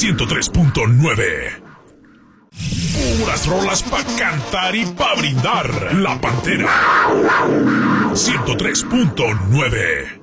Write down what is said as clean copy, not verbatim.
103.9. Puras rolas pa' cantar y pa' brindar. La Pantera 103.9.